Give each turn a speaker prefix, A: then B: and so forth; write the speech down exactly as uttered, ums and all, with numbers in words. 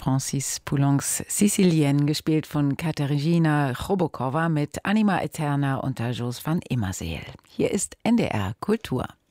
A: Francis Poulencs Sicilienne, gespielt von Katarzyna Chrobokowa mit Anima Eterna unter Jos van Immerseel. Hier ist N D R Kultur.